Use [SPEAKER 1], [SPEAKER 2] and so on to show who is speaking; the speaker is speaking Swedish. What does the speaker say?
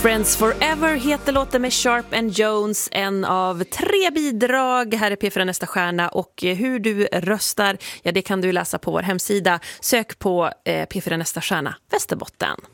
[SPEAKER 1] Friends Forever heter låten med Sharp and Jones, en av 3 bidrag. Här är P4 Nästa stjärna, och hur du röstar, ja, det kan du läsa på vår hemsida. Sök på P4 Nästa stjärna Västerbotten.